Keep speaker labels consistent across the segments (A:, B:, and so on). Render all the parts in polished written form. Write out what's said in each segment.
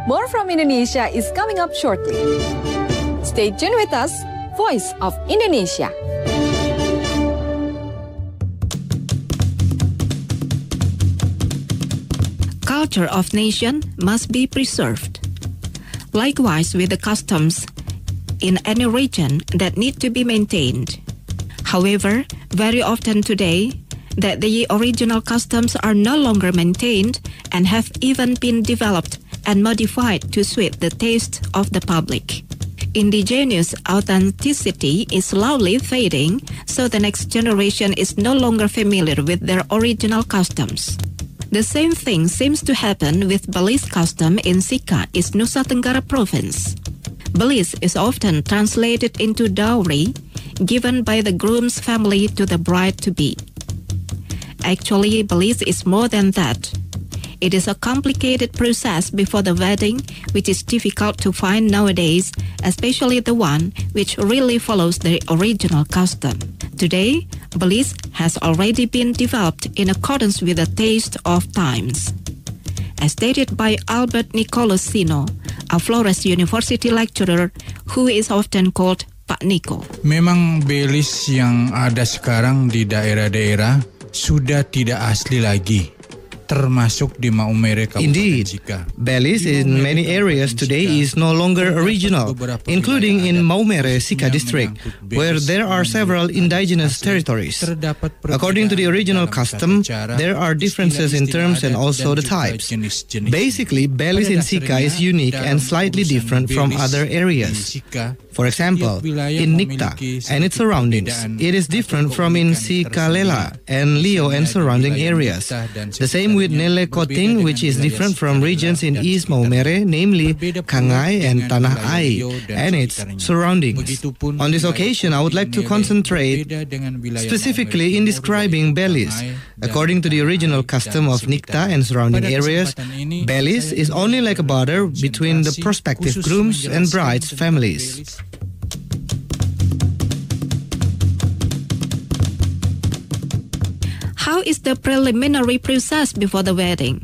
A: More from Indonesia is coming up shortly. Stay tuned with us, Voice of Indonesia.
B: Culture of nation must be preserved. Likewise with the customs in any region that need to be maintained. However, very often today, that the original customs are no longer maintained and have even been developed and modified to suit the taste of the public. Indigenous authenticity is slowly fading, so the next generation is no longer familiar with their original customs. The same thing seems to happen with Belize custom in Sika, East Nusa Tenggara Province. Belize is often translated into dowry given by the groom's family to the bride-to-be. Actually, Belize is more than that. It is a complicated process before the wedding, which is difficult to find nowadays, especially the one which really follows the original custom. Today, Belize has already been developed in accordance with the taste of times. As stated by Albert Nicolosino, a Flores University lecturer who is often called Pak Nico.
C: Memang Belize yang ada sekarang di daerah-daerah sudah tidak asli lagi, termasuk di Maumere Kabupaten
D: Indeed,
C: Sika.
D: Belize in many areas today is no longer original, including in Maumere Sika district, where there are several indigenous territories. According to the original custom, there are differences in terms and also the types. Basically, Belize in Sika is unique and slightly different from other areas. For example, in Nikta and its surroundings, it is different from in Sikalela and Leo and surrounding areas. The same with Nele Koting, which is different from regions in East Maumere, namely Kangai and Tanah Ai, and its surroundings. On this occasion, I would like to concentrate specifically in describing Belize. According to the original custom of Nikta and surrounding areas, Belize is only like a border between the prospective grooms and brides' families.
B: How is the preliminary process before the wedding?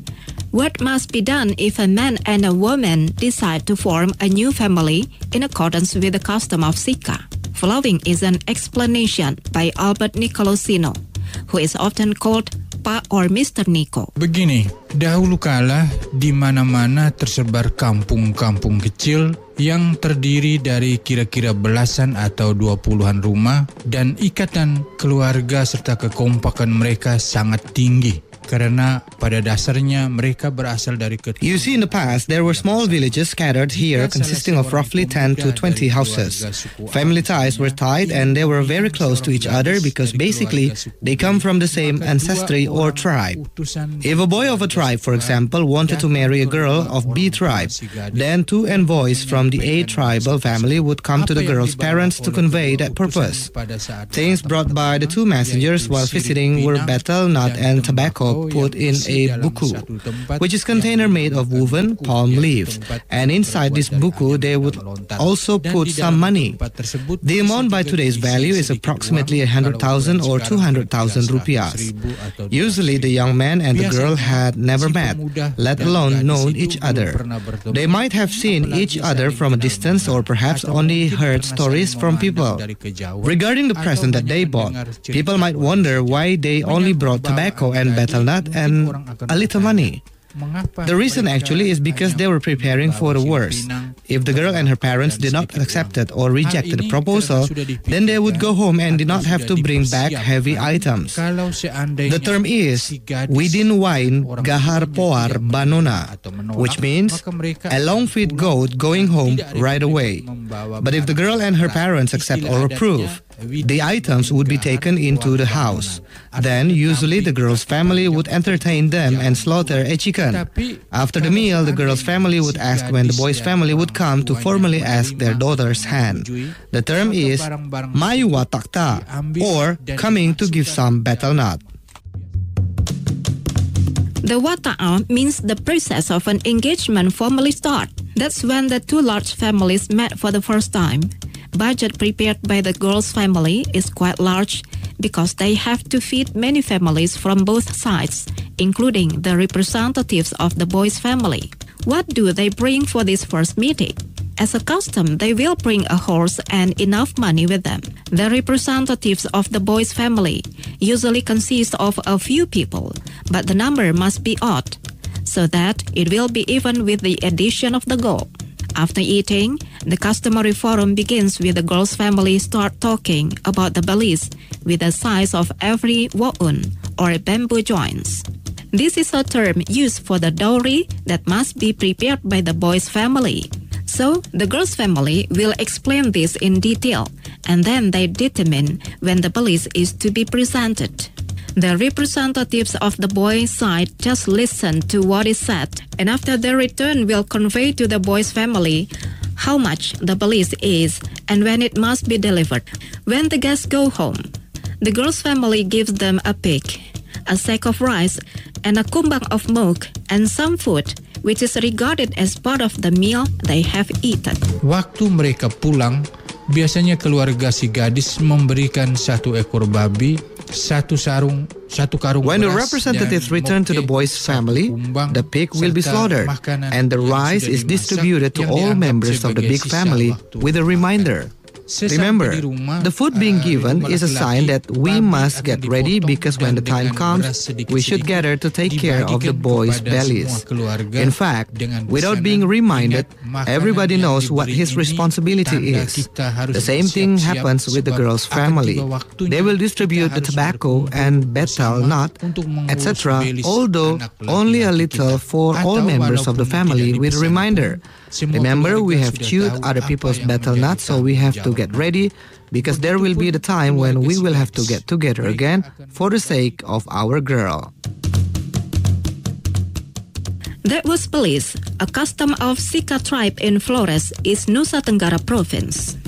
B: What must be done if a man and a woman decide to form a new family in accordance with the custom of Sika? Following is an explanation by Albert Nicolosino, who is often called Pak or Mr. Nico.
C: Begini, dahulu kala di mana-mana tersebar kampung-kampung kecil yang terdiri dari kira-kira belasan atau 20-an rumah, dan ikatan keluarga serta kekompakan mereka sangat tinggi. Karena pada dasarnya mereka berasal dari
D: You see, in the past, there were small villages scattered here consisting of roughly 10 to 20 houses. Family ties were tied and they were very close to each other because basically they come from the same ancestry or tribe. If a boy of a tribe, for example, wanted to marry a girl of B tribe, then two envoys from the A tribal family would come to the girl's parents to convey that purpose. Things brought by the two messengers while visiting were betel nut and tobacco put in a buku, which is container made of woven palm leaves, and inside this buku they would also put some money. The amount by today's value is approximately 100,000 or 200,000 rupiahs. Usually the young man and the girl had never met, let alone known each other. They might have seen each other from a distance or perhaps only heard stories from people. Regarding the present that they bought, people might wonder why they only brought tobacco and betel nut and a little money. The reason actually is because they were preparing for the worst. If the girl and her parents did not accept it or rejected the proposal, then they would go home and did not have to bring back heavy items. The term is Widin Wain Gahar Poar Banona, which means a long-feet goat going home right away. But if the girl and her parents accept or approve, the items would be taken into the house. Then, usually, the girl's family would entertain them and slaughter a chicken. After the meal, the girl's family would ask when the boy's family would come to formally ask their daughter's hand. The term is Mayu Watakta, or coming to give some betel nut.
B: The wata'a means the process of an engagement formally start. That's when the two large families met for the first time. Budget prepared by the girl's family is quite large because they have to feed many families from both sides, including the representatives of the boy's family. What do they bring for this first meeting? As a custom, they will bring a horse and enough money with them. The representatives of the boy's family usually consist of a few people, but the number must be odd, so that it will be even with the addition of the girl. After eating, the customary forum begins with the girl's family start talking about the balis with the size of every wa'un or bamboo joints. This is a term used for the dowry that must be prepared by the boy's family. So, the girl's family will explain this in detail, and then they determine when the balis is to be presented. The representatives of the boy's side just listen to what is said, and after their return will convey to the boy's family how much the balis is and when it must be delivered. When the guests go home, the girl's family gives them a pig, a sack of rice, and a kumbang of milk and some food, which is regarded as part of the meal they have eaten.
C: Waktu mereka pulang, biasanya keluarga si gadis memberikan 1 ekor babi, 1 karung
D: When the
C: beras,
D: representatives
C: dan
D: return to the
C: moke,
D: boy's
C: 1
D: family,
C: kumbang,
D: the pig will be
C: serta
D: slaughtered,
C: makanan
D: and the
C: yang
D: rice
C: sudah
D: is
C: dimasak
D: distributed to
C: yang
D: all
C: dianggap
D: members of the
C: sebagai
D: big
C: sisa
D: family
C: waktu
D: with a reminder.
C: Sesampai
D: Remember,
C: di rumah,
D: the food being given
C: rumah
D: is a sign
C: laki-laki,
D: that we
C: babi
D: must
C: akan
D: get ready
C: dipotong
D: because when the
C: dan
D: time
C: dengan
D: comes,
C: beras sedikit-sedikit
D: we should gather to take care of the
C: dibagikan
D: boys'
C: kepada
D: bellies.
C: semua keluarga
D: In fact,
C: dengan
D: without
C: pesanan,
D: being reminded,
C: ingat, makanan
D: everybody
C: yang
D: knows what
C: diberi
D: his
C: ini
D: responsibility
C: tanda
D: is.
C: kita harus
D: The same thing
C: bersiap-siap
D: happens with the
C: sebab
D: girl's
C: akan
D: family.
C: tiba waktunya
D: They will distribute the
C: kita harus
D: tobacco
C: berkumpul
D: and betel
C: bersama
D: nut,
C: untuk mengurus
D: etc.,
C: belis
D: although
C: anak
D: only a
C: laki-laki
D: little
C: kita.
D: for all
C: Atau
D: members of the
C: walaupun
D: family
C: tidak
D: with a
C: dipesan
D: reminder.
C: pun, semua
D: Remember, we
C: keluarga
D: have
C: sudah
D: chewed
C: tahu
D: other
C: apa
D: people's
C: yang
D: betel
C: menjadi
D: nuts, so we have to
C: tanggung
D: get
C: jawab.
D: ready because there will be the time when we will have to get together again for the sake of our girl.
B: That was balis, a custom of Sika tribe in Flores, East Nusa Tenggara Province.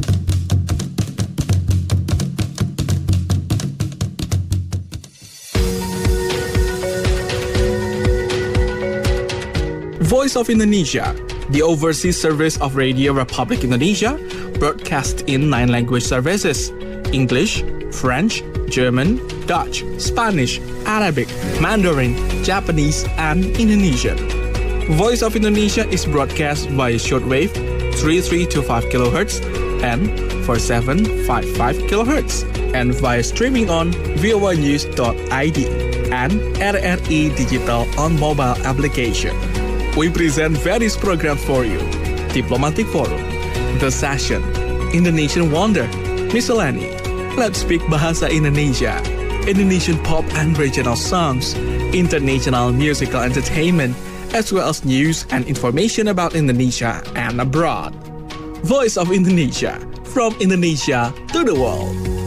E: Voice of Indonesia, the overseas service of Radio Republic Indonesia, broadcast in 9 language services: English, French, German, Dutch, Spanish, Arabic, Mandarin, Japanese, and Indonesian. Voice of Indonesia is broadcast via shortwave 3325 kHz and 4755 kHz, and via streaming on voanews.id and RRI Digital on mobile application. We present various programs for you: Diplomatic Forum, The Session, Indonesian Wonder, Miscellany, Let's Speak Bahasa Indonesia, Indonesian pop and regional songs, international musical entertainment, as well as news and information about Indonesia and abroad. Voice of Indonesia, from Indonesia to the world.